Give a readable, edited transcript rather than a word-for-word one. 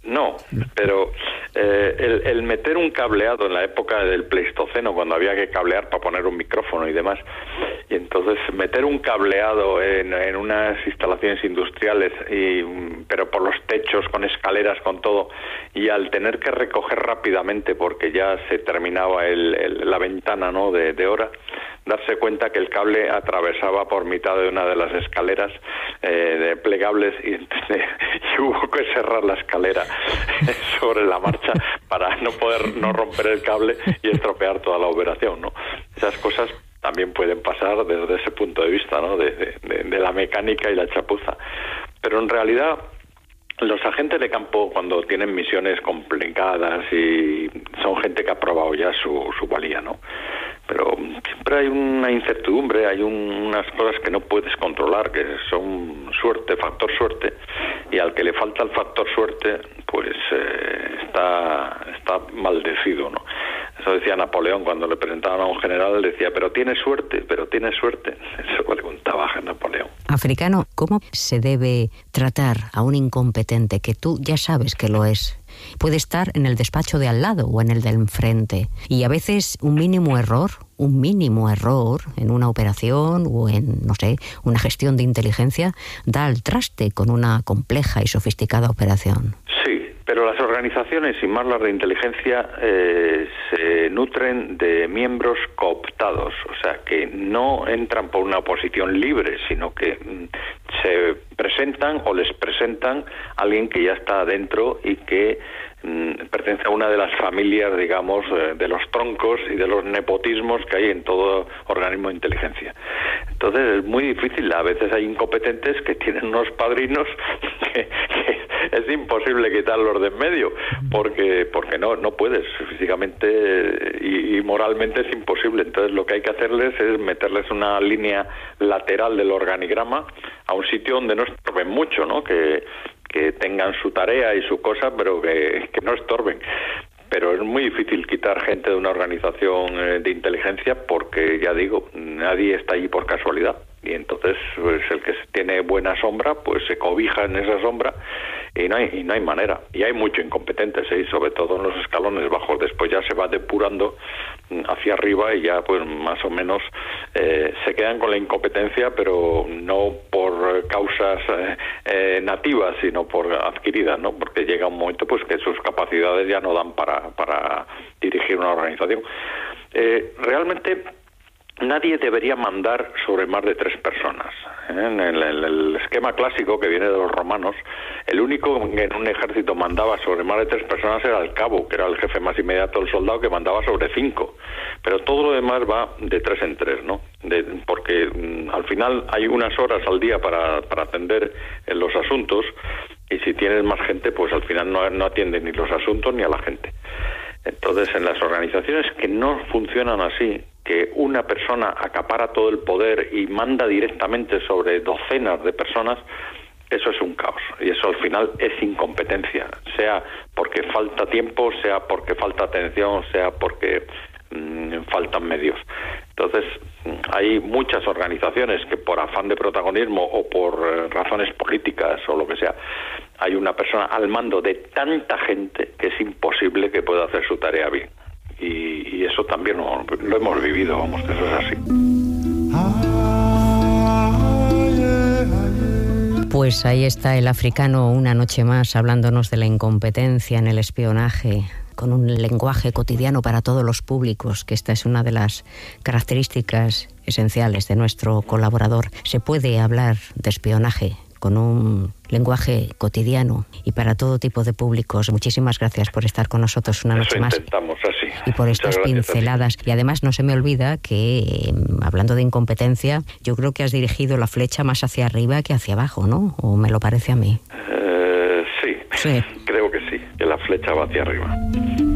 No, pero el meter un cableado en la época del Pleistoceno, cuando había que cablear para poner un micrófono y demás, y entonces meter un cableado en unas instalaciones industriales, pero por los techos, con escaleras, con todo, y al tener que recoger rápidamente porque ya se terminaba la ventana, ¿no?, de hora, darse cuenta que el cable atravesaba por mitad de una de las escaleras plegables y hubo que cerrar la escalera sobre la marcha para no romper el cable y estropear toda la operación, ¿no? Esas cosas también pueden pasar desde ese punto de vista, ¿no?, de la mecánica y la chapuza. Pero en realidad los agentes de campo, cuando tienen misiones complicadas, y son gente que ha probado ya su valía, ¿no? Pero siempre hay una incertidumbre, hay unas cosas que no puedes controlar, que son suerte, factor suerte, y al que le falta el factor suerte, pues está maldecido, ¿no? Eso decía Napoleón cuando le presentaban a un general, decía, pero tiene suerte. Eso le contaba a Napoleón. Africano, ¿cómo se debe tratar a un incompetente que tú ya sabes que lo es? Puede estar en el despacho de al lado o en el de enfrente, y a veces un mínimo error en una operación o en, no sé, una gestión de inteligencia da al traste con una compleja y sofisticada operación. Sí, pero las organizaciones, y más las de inteligencia, se nutren de miembros cooptados, o sea, que no entran por una oposición libre, sino que se presentan o les presentan a alguien que ya está adentro y que pertenece a una de las familias, digamos, de los troncos y de los nepotismos que hay en todo organismo de inteligencia. Entonces es muy difícil, a veces hay incompetentes que tienen unos padrinos que es imposible quitarlos de en medio, porque no puedes, físicamente y moralmente es imposible. Entonces lo que hay que hacerles es meterles una línea lateral del organigrama a un sitio donde no estorben mucho, ¿no? Que tengan su tarea y su cosa, pero que no estorben. Pero es muy difícil quitar gente de una organización de inteligencia porque, ya digo, nadie está allí por casualidad. Y entonces, pues el que tiene buena sombra, pues se cobija en esa sombra y no hay manera. Y hay mucho incompetentes, y sobre todo en los escalones bajos. Después ya se va depurando hacia arriba y ya pues más o menos se quedan con la incompetencia, pero no por causas nativas, sino por adquiridas, ¿no? Porque llega un momento pues que sus capacidades ya no dan para dirigir una organización. Realmente nadie debería mandar sobre más de 3 personas. En el esquema clásico que viene de los romanos, el único que en un ejército mandaba sobre más de 3 personas era el cabo, que era el jefe más inmediato del soldado, que mandaba sobre 5. Pero todo lo demás va de 3 en 3, ¿no? Porque al final hay unas horas al día para atender los asuntos, y si tienes más gente, pues al final no atienden ni los asuntos ni a la gente. Entonces, en las organizaciones que no funcionan así, que una persona acapara todo el poder y manda directamente sobre docenas de personas, eso es un caos. Y eso al final es incompetencia, sea porque falta tiempo, sea porque falta atención, sea porque faltan medios. Entonces, hay muchas organizaciones que por afán de protagonismo o por razones políticas o lo que sea, hay una persona al mando de tanta gente que es imposible que pueda hacer su tarea bien. Y eso también lo hemos vivido, vamos, que eso es así. Pues ahí está el africano una noche más hablándonos de la incompetencia en el espionaje, con un lenguaje cotidiano para todos los públicos, que esta es una de las características esenciales de nuestro colaborador. Se puede hablar de espionaje con un lenguaje cotidiano y para todo tipo de públicos. Muchísimas gracias por estar con nosotros una noche más. Intentamos así. Y por estas pinceladas. Y además no se me olvida que, hablando de incompetencia, yo creo que has dirigido la flecha más hacia arriba que hacia abajo, ¿no? ¿O me lo parece a mí? Sí, creo que sí, que la flecha va hacia arriba.